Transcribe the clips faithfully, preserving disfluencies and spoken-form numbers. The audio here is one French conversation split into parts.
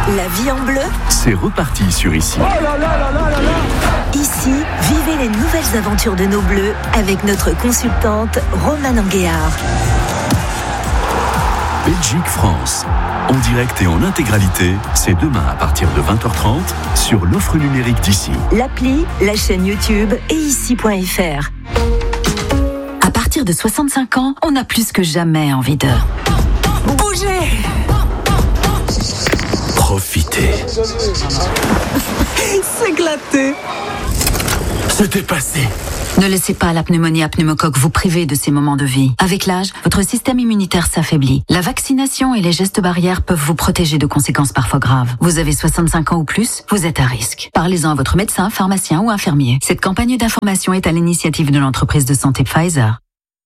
La vie en bleu, c'est reparti sur Ici. Oh là là là là là là. Ici, vivez les nouvelles aventures de nos bleus avec notre consultante Romane Anguéard. Belgique-France, en direct et en intégralité, c'est demain à partir de vingt heures trente sur l'offre numérique d'Ici. L'appli, la chaîne YouTube et ici point f r. À partir de soixante-cinq ans, on a plus que jamais envie de bouger. Profitez. S'éclater. Se dépasser. Ne laissez pas la pneumonie à pneumocoque vous priver de ces moments de vie. Avec l'âge, votre système immunitaire s'affaiblit. La vaccination et les gestes barrières peuvent vous protéger de conséquences parfois graves. Vous avez soixante-cinq ans ou plus, vous êtes à risque. Parlez-en à votre médecin, pharmacien ou infirmier. Cette campagne d'information est à l'initiative de l'entreprise de santé Pfizer.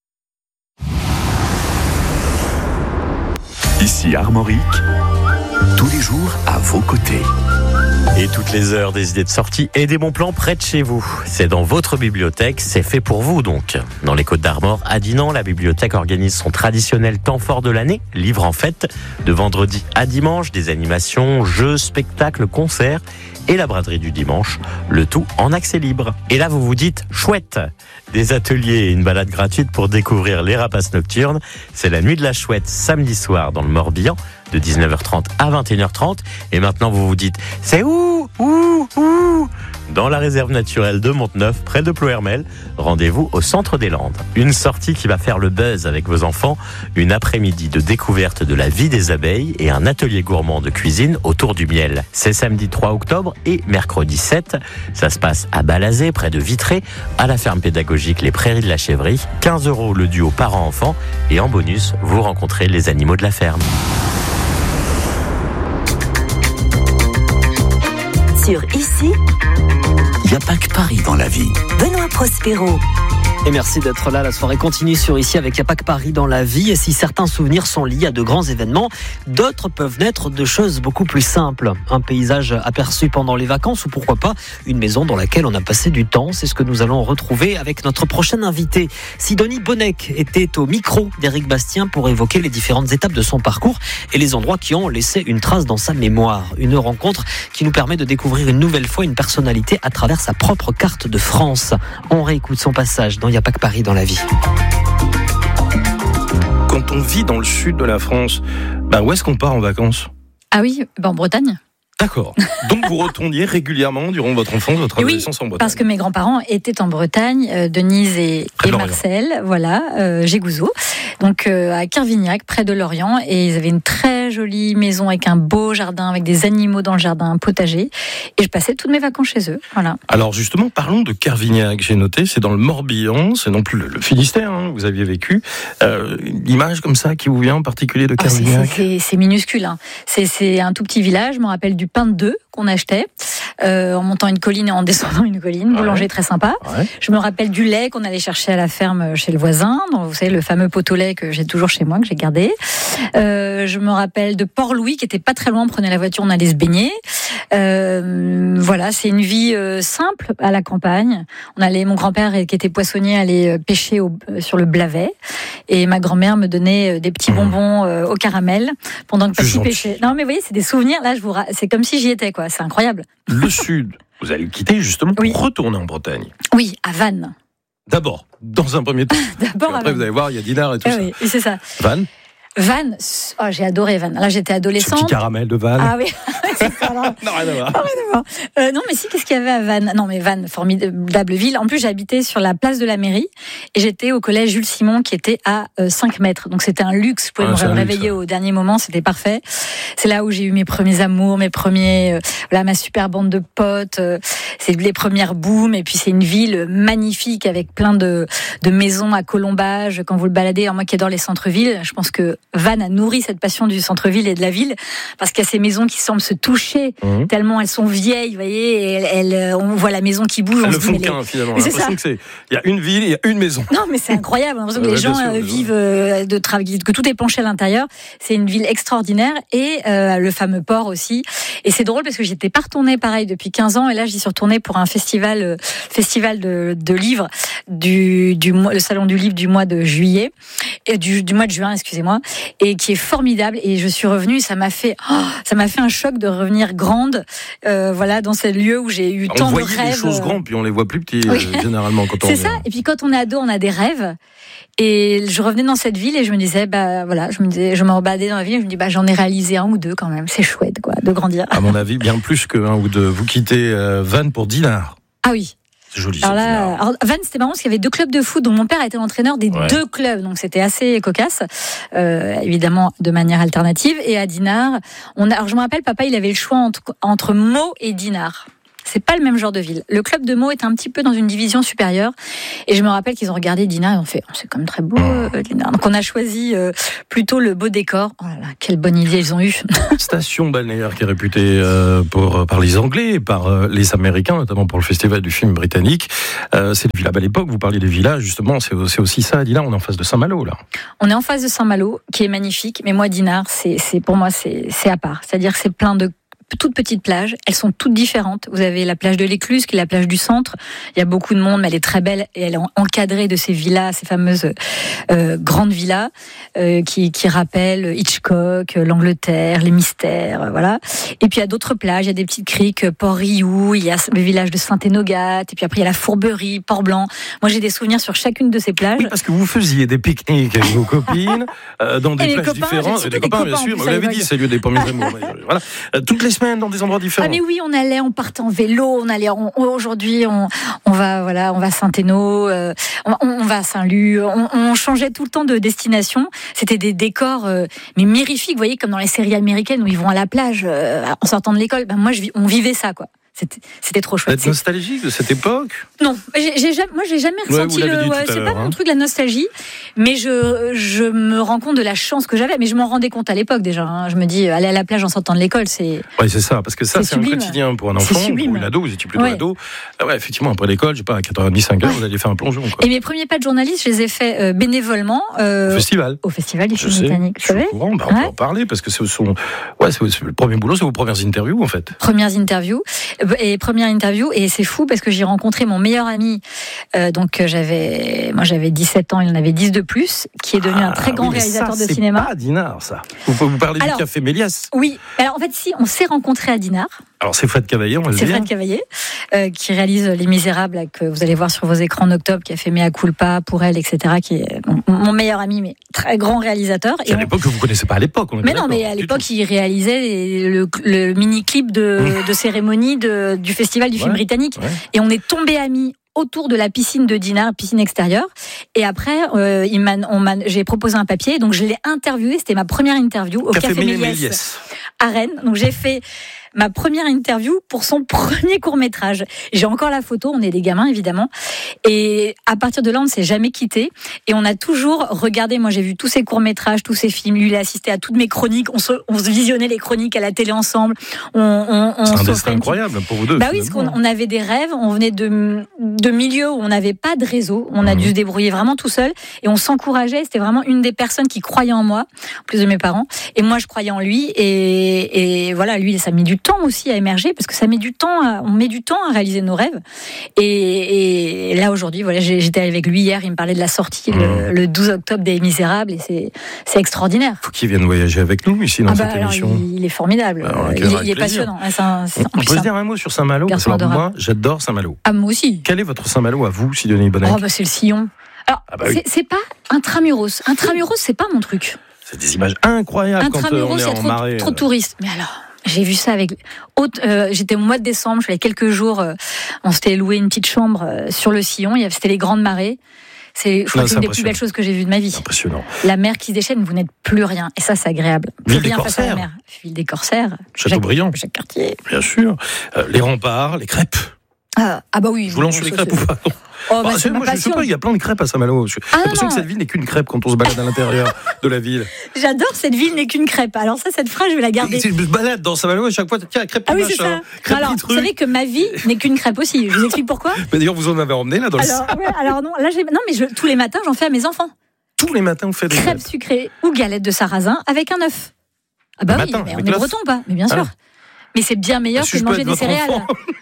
Ici Armorique, tous les jours à vos côtés. Et toutes les heures, des idées de sortie et des bons plans près de chez vous. C'est dans votre bibliothèque, c'est fait pour vous donc. Dans les Côtes d'Armor, à Dinan, la bibliothèque organise son traditionnel temps fort de l'année, livre en fête, de vendredi à dimanche, des animations, jeux, spectacles, concerts et la braderie du dimanche, le tout en accès libre. Et là, vous vous dites, chouette, des ateliers et une balade gratuite pour découvrir les rapaces nocturnes. C'est la nuit de la chouette, samedi soir dans le Morbihan, de dix-neuf heures trente à vingt et une heures trente. Et maintenant, vous vous dites, c'est où, où, où? Dans la réserve naturelle de Monteneuf, près de Ploërmel. Rendez-vous au centre des Landes. Une sortie qui va faire le buzz avec vos enfants. Une après-midi de découverte de la vie des abeilles et un atelier gourmand de cuisine autour du miel. C'est samedi trois octobre et mercredi sept. Ça se passe à Balazé, près de Vitré, à la ferme pédagogique Les Prairies de la Chèvrerie. quinze euros le duo parents-enfants. Et en bonus, vous rencontrez les animaux de la ferme. Sur Ici, il n'y a pas que Paris dans la vie. Benoît Prospero. Et merci d'être là, la soirée continue sur Ici avec Y a pas que Paris dans la vie. Et si certains souvenirs sont liés à de grands événements, d'autres peuvent naître de choses beaucoup plus simples. Un paysage aperçu pendant les vacances ou pourquoi pas une maison dans laquelle on a passé du temps. C'est ce que nous allons retrouver avec notre prochaine invitée. Sidonie Bonnec était au micro d'Éric Bastien pour évoquer les différentes étapes de son parcours et les endroits qui ont laissé une trace dans sa mémoire. Une rencontre qui nous permet de découvrir une nouvelle fois une personnalité à travers sa propre carte de France. On réécoute son passage dans Il n'y a pas que Paris dans la vie. Quand on vit dans le sud de la France, ben où est-ce qu'on part en vacances ? Ah oui, ben en Bretagne. D'accord. Donc vous retourniez régulièrement durant votre enfance, votre adolescence oui, en Bretagne. Parce que mes grands-parents étaient en Bretagne, euh, Denise et, et Marcel, voilà, euh, Gégouzeau, donc euh, à Kervignac, près de Lorient, et ils avaient une très jolie maison avec un beau jardin, avec des animaux dans le jardin, un potager, et je passais toutes mes vacances chez eux, voilà. Alors justement, parlons de Kervignac. J'ai noté, c'est dans le Morbihan, c'est non plus le, le Finistère, hein, vous aviez vécu. Euh, une image comme ça qui vous vient en particulier de Kervignac ? Oh, c'est, c'est, c'est minuscule, hein. c'est, c'est un tout petit village, je me rappelle du pain de deux qu'on achetait euh, en montant une colline et en descendant une colline, boulanger ouais. très sympa. Ouais. Je me rappelle du lait qu'on allait chercher à la ferme chez le voisin, donc vous savez le fameux pot au lait que j'ai toujours chez moi, que j'ai gardé. Euh, je me rappelle de Port-Louis qui était pas très loin, on prenait la voiture, on allait se baigner. Euh, voilà, c'est une vie euh, simple à la campagne. On allait, mon grand-père qui était poissonnier allait pêcher au, sur le Blavet et ma grand-mère me donnait des petits bonbons euh, au caramel pendant que papy pêchait. Non mais vous voyez, c'est des souvenirs. Là, je vous, ra... c'est comme si j'y étais, quoi. C'est incroyable. Le sud, vous allez le quitter justement pour oui. retourner en Bretagne. Oui, à Vannes. D'abord, dans un premier temps. D'abord après, vous allez voir, il y a Dinard et tout ah, ça. Oui, c'est ça. Vannes. Vannes, oh, j'ai adoré Vannes. Là, j'étais adolescente. Ce petit caramel de Vannes. Ah oui. non, non, rien à voir. Non, rien à voir. Euh, non, mais si, qu'est-ce qu'il y avait à Vannes ? Non, mais Vannes, formidable ville. En plus, j'habitais sur la place de la mairie et j'étais au collège Jules Simon qui était à euh, cinq mètres. Donc, c'était un luxe. Je pouvais ah, me réveiller luxe, au dernier moment. C'était parfait. C'est là où j'ai eu mes premiers amours, mes premiers, euh, voilà, ma super bande de potes. Euh, c'est les premières booms. Et puis, c'est une ville magnifique avec plein de, de maisons à colombage. Quand vous le baladez, alors moi qui adore les centres-villes, je pense que Vannes a nourri cette passion du centre-ville et de la ville parce qu'il y a ces maisons qui semblent se toucher mmh. tellement elles sont vieilles, vous voyez, et elles, elles, on voit la maison qui bouge. Elles on le se font dit, qu'un les... finalement. C'est l'impression que c'est, il y a une ville, il y a une maison. Non, mais c'est incroyable. On a l'impression que les gens sûr, euh, vivent euh, de travail, que tout est penché à l'intérieur. C'est une ville extraordinaire et euh, le fameux port aussi. Et c'est drôle parce que j'étais pas retournée pareil depuis quinze ans et là j'y suis retournée tournée pour un festival, euh, festival de, de livres du, du mois, le salon du livre du mois de juillet, et du, du mois de juin, excusez-moi, et qui est formidable. Et je suis revenue, ça m'a fait, oh, ça m'a fait un choc de revenir grande, euh, voilà, dans ce lieu où j'ai eu on tant de rêves. On voyait les choses grandes, puis on les voit plus petits, oui. euh, généralement, quand on C'est vient. ça. Et puis quand on est ado, on a des rêves. Et je revenais dans cette ville et je me disais, bah voilà, je me disais, je me rebadais dans la ville. Et je me dis, bah j'en ai réalisé un ou deux quand même. C'est chouette, quoi, de grandir. À mon avis, bien plus qu'un ou deux. Vous quittez euh, Vannes pour Dinard. Ah oui. C'est joli. Alors là, alors, Vannes, c'était marrant parce qu'il y avait deux clubs de foot dont mon père était l'entraîneur des ouais. deux clubs, donc c'était assez cocasse, euh, évidemment de manière alternative. Et à Dinard, on a, alors je me rappelle, papa, il avait le choix entre, entre Meaux et Dinard. C'est pas le même genre de ville. Le club de Meaux est un petit peu dans une division supérieure. Et je me rappelle qu'ils ont regardé Dinard et ont fait, oh, c'est quand même très beau, euh, Dinard. Donc on a choisi euh, plutôt le beau décor. Oh là là, quelle bonne idée ils ont eue. Station balnéaire qui est réputée euh, pour, par les Anglais et par euh, les Américains, notamment pour le festival du film britannique. Euh, c'est le village. À l'époque, vous parliez des villages, justement, c'est, c'est aussi ça à Dinard. On est en face de Saint-Malo, là. On est en face de Saint-Malo, qui est magnifique. Mais moi, Dinard, c'est, c'est, pour moi, c'est, c'est à part. C'est-à-dire que c'est plein de toutes petites plages, elles sont toutes différentes. Vous avez la plage de l'Écluse, qui est la plage du centre. Il y a beaucoup de monde, mais elle est très belle et elle est encadrée de ces villas, ces fameuses euh, grandes villas euh, qui, qui rappellent Hitchcock, l'Angleterre, les mystères, euh, voilà. Et puis il y a d'autres plages, il y a des petites criques, Port-Riou, il y a le village de Saint-Énogat, et puis après il y a la Fourberie, Port-Blanc. Moi j'ai des souvenirs sur chacune de ces plages. Oui, parce que vous faisiez des pique-niques avec vos copines euh, dans des et plages copains, différentes. Et des copains, bien sûr. Vous l'avez dit, c'est le lieu des premiers amours. Voilà. Euh, toutes les semaines dans des endroits différents. Ah mais oui, on allait, on partait en vélo, on allait. On, aujourd'hui, on, on va, voilà, on va à Saint-Éno, euh, on, on va à Saint-Lô. On, on changeait tout le temps de destination. C'était des décors, euh, mais mirifiques, vous voyez, comme dans les séries américaines où ils vont à la plage euh, en sortant de l'école. Ben moi, je, on vivait ça, quoi. C'était, c'était trop chouette. Vous êtes nostalgique de cette époque ? Non, j'ai, j'ai jamais, moi j'ai jamais ressenti ouais, le. Ouais, c'est pas hein. mon truc la nostalgie, mais je je me rends compte de la chance que j'avais. Mais je m'en rendais compte à l'époque déjà. Hein. Je me dis aller à la plage en sortant de l'école, c'est. Oui, c'est ça, parce que ça c'est, c'est un quotidien pour un enfant. Pour une ado, vous étiez plutôt ouais. ado. Ah ouais, effectivement, après l'école, je sais pas, à quatre heures trente, cinq heures, ouais. vous alliez faire un plongeon. Quoi. Et mes premiers pas de journaliste, je les ai faits euh, bénévolement. Euh, au festival. Au festival du film sais, britannique. Je suis au courant. Bah, on ouais. peut en parler parce que c'est son. Ouais, c'est, c'est le premier boulot, c'est vos premières interviews en fait. Premières interviews et première interview. Et c'est fou parce que j'ai rencontré mon meilleur ami, euh, donc j'avais, moi j'avais dix-sept ans, il en avait dix de plus, qui est devenu ah, un très grand oui, réalisateur ça, de cinéma. C'est pas à Dinard, ça. Vous, vous parlez alors, du Café Méliès. Oui, alors en fait si, on s'est rencontrés à Dinard. Alors c'est Fred Cavaillé, on va le C'est dire. Fred Cavaillé, euh, qui réalise Les Misérables, que vous allez voir sur vos écrans en octobre, qui a fait Mea Culpa, Pour elle, et cetera, qui est mon, mon meilleur ami, mais très grand réalisateur. Et à on... l'époque que vous connaissez pas à l'époque. On mais non, mais à l'époque il réalisait le, le mini-clip de, de cérémonie de, du festival du film ouais, britannique. Ouais. Et on est tombés amis autour de la piscine de Dinard, piscine extérieure. Et après, euh, il m'a, on m'a, j'ai proposé un papier, donc je l'ai interviewé. C'était ma première interview au Café, Café Méliès, Méliès à Rennes. Donc j'ai fait ma première interview pour son premier court-métrage. J'ai encore la photo, on est des gamins évidemment. Et à partir de là, on ne s'est jamais quitté. Et on a toujours regardé, moi j'ai vu tous ses courts-métrages, tous ses films. Lui, il a assisté à toutes mes chroniques. On se, on se visionnait les chroniques à la télé ensemble. On, on, on C'est un destin incroyable pour vous deux. Bah oui, parce qu'on on avait des rêves. On venait de, de milieux où on n'avait pas de réseau. On a mmh. dû se débrouiller vraiment tout seul. Et on s'encourageait. C'était vraiment une des personnes qui croyait en moi, en plus de mes parents. Et moi, je croyais en lui. Et, et voilà, lui, ça a mis du temps aussi à émerger parce que ça met du temps à, on met du temps à réaliser nos rêves et, et là aujourd'hui voilà j'étais avec lui hier, il me parlait de la sortie mmh. le, le douze octobre des Misérables et c'est, c'est extraordinaire. Faut qu'il vienne voyager avec nous ici dans ah bah cette alors, émission. Il, il est formidable, alors, il, il est passionnant. C'est un, c'est, on peut se dire un mot sur Saint-Malo parce que moi j'adore Saint-Malo. Ah moi aussi. Quel est votre Saint-Malo à vous, Sidonie Bonnec? Oh bah c'est le Sillon. Alors ah bah oui. c'est, c'est pas Intramuros. Intramuros c'est pas mon truc. C'est des images incroyables Intramuros, quand euh, on est en trop, marée. Trop de touristes. Mais alors. J'ai vu ça avec. Haute, euh, j'étais au mois de décembre, je suis allée quelques jours. Euh, on s'était loué une petite chambre euh, sur le Sillon. Il y avait, c'était les grandes marées. C'est, je crois que c'est une des plus belles choses que j'ai vues de ma vie. Impressionnant. La mer qui se déchaîne, vous n'êtes plus rien. Et ça, c'est agréable. Plus Ville rien des face à la mer. Ville des Corsaires. Châteaubriand. Chaque quartier. Bien sûr. Euh, les remparts, les crêpes. Ah, ah bah oui. Je vous lance sur les crêpes ou pas? Oh, bah, bah, c'est, moi, je sais pas, il y a plein de crêpes à Saint-Malo. J'ai ah, l'impression non. que cette ville n'est qu'une crêpe quand on se balade à l'intérieur de la ville. J'adore cette ville n'est qu'une crêpe. Alors ça, cette phrase, je vais la garder. Je me balade dans Saint-Malo et chaque fois, tiens, crêpe ah oui, machin, c'est ça. crêpe alors, vous savez que ma vie n'est qu'une crêpe aussi. Je vous explique pourquoi. Mais d'ailleurs, vous en avez emmené là dans alors, le ouais, alors non, là, j'ai... non, mais je... tous les matins, j'en fais à mes enfants. Tous les matins, on fait des crêpes, crêpes sucrées ou galettes de sarrasin avec un œuf. Ah bah le oui, matin, mais on est bretons ou pas? Mais bien sûr. Ah. Mais c'est bien meilleur si que de manger des céréales.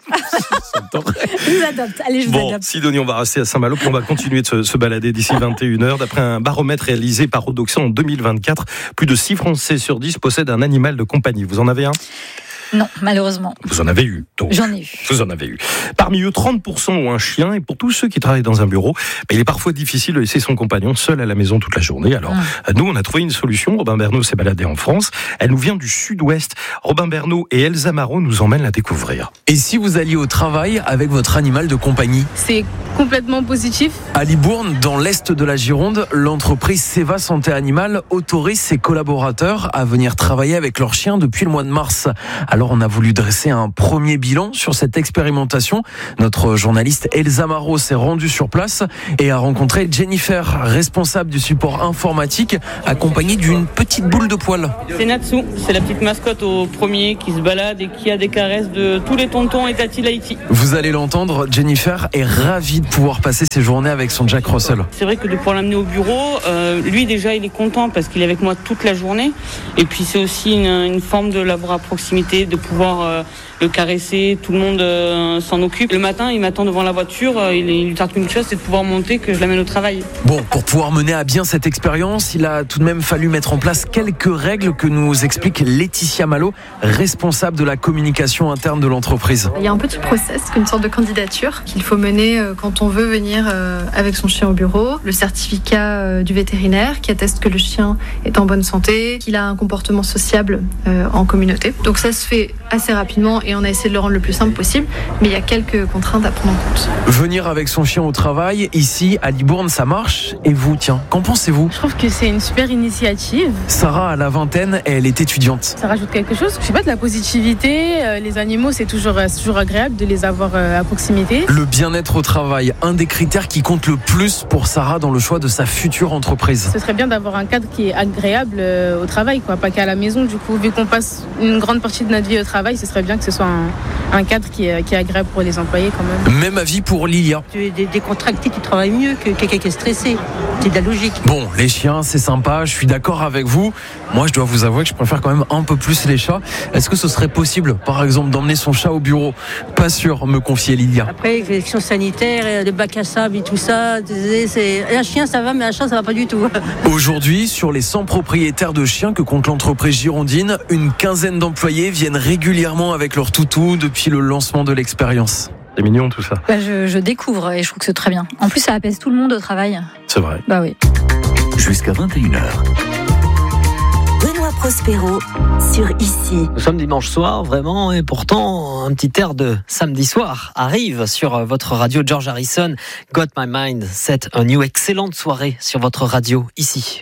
Je vous adopte. Allez, je vous bon, adopte. Sidonie, on va rester à Saint-Malo, puis on va continuer de se, se balader d'ici vingt et une heures. D'après un baromètre réalisé par Odoxa en deux mille vingt-quatre, plus de six Français sur dix possèdent un animal de compagnie. Vous en avez un ? Non, malheureusement. Vous en avez eu, donc. J'en ai eu. Vous en avez eu. Parmi eux, trente pour cent ont un chien, et pour tous ceux qui travaillent dans un bureau, bah, il est parfois difficile de laisser son compagnon seul à la maison toute la journée. Alors, ah. nous, on a trouvé une solution. Robin Bernot s'est baladé en France. Elle nous vient du sud-ouest. Robin Bernot et Elsa Marot nous emmènent la découvrir. Et si vous alliez au travail avec votre animal de compagnie ? C'est complètement positif. À Libourne, dans l'est de la Gironde, l'entreprise Seva Santé Animale autorise ses collaborateurs à venir travailler avec leur chien depuis le mois de mars. Alors on a voulu dresser un premier bilan sur cette expérimentation. Notre journaliste Elsa Marot s'est rendue sur place et a rencontré Jennifer, responsable du support informatique, accompagnée d'une petite boule de poil. C'est Natsu, c'est la petite mascotte au premier qui se balade et qui a des caresses de tous les tontons et tatis d'Haïti. Vous allez l'entendre, Jennifer est ravie de pouvoir passer ses journées avec son Jack Russell. C'est vrai que de pouvoir l'amener au bureau, euh, lui déjà il est content parce qu'il est avec moi toute la journée. Et puis c'est aussi une, une forme de l'avoir à proximité, de pouvoir Euh, le caresser, tout le monde euh, s'en occupe. Le matin, il m'attend devant la voiture, euh, il, il lui tente qu'une chose, c'est de pouvoir monter, que je l'amène au travail. Bon, pour pouvoir mener à bien cette expérience, il a tout de même fallu mettre en place quelques règles que nous explique Laetitia Malo, responsable de la communication interne de l'entreprise. Il y a un petit process, une sorte de candidature qu'il faut mener quand on veut venir avec son chien au bureau. Le certificat du vétérinaire qui atteste que le chien est en bonne santé, qu'il a un comportement sociable en communauté. Donc ça se fait assez rapidement et on a essayé de le rendre le plus simple possible, mais il y a quelques contraintes à prendre en compte. Venir avec son chien au travail, ici à Libourne, ça marche. Et vous, tiens, qu'en pensez-vous ? Je trouve que c'est une super initiative. Sarah a la vingtaine et elle est étudiante. Ça rajoute quelque chose, je sais pas, de la positivité. Les animaux, c'est toujours, c'est toujours agréable de les avoir à proximité. Le bien-être au travail, un des critères qui compte le plus pour Sarah dans le choix de sa future entreprise. Ce serait bien d'avoir un cadre qui est agréable au travail, quoi, pas qu'à la maison. Du coup, vu qu'on passe une grande partie de notre vie au travail, ce serait bien que ce soit un, un cadre qui est, qui est agréable pour les employés quand même. Même avis pour Lilia. Tu es décontracté, tu travailles mieux que quelqu'un qui est stressé. C'est de la logique. Bon, les chiens, c'est sympa, je suis d'accord avec vous. Moi, je dois vous avouer que je préfère quand même un peu plus les chats. Est-ce que ce serait possible, par exemple, d'emmener son chat au bureau ? Pas sûr, me confiait Lilia. Après, les questions sanitaires, le bac à sable et tout ça, c'est... un chien, ça va, mais un chat, ça va pas du tout. Aujourd'hui, sur les cent propriétaires de chiens que compte l'entreprise girondine, une quinzaine d'employés viennent régulièrement avec leur toutou depuis le lancement de l'expérience. C'est mignon tout ça. Bah, je, je découvre et je trouve que c'est très bien. En plus, ça apaise tout le monde au travail. C'est vrai. Bah oui. Jusqu'à vingt et une heures. Benoît Prospero sur Ici. Nous sommes dimanche soir, vraiment, et pourtant, un petit air de samedi soir arrive sur votre radio. George Harrison, Got My Mind, c'est une excellente soirée sur votre radio, Ici.